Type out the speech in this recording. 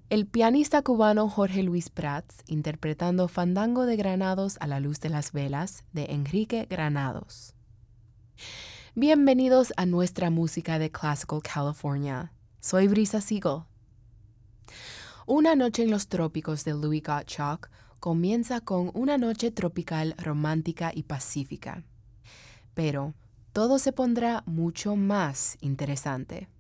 El pianista cubano Jorge Luis Prats interpretando Fandango de Granados a la luz de las velas de Enrique Granados. Bienvenidos a nuestra música de Classical California. Soy Brisa Siegel. Una noche en los trópicos de Louis Gottschalk comienza con una noche tropical romántica y pacífica. Pero todo se pondrá mucho más interesante.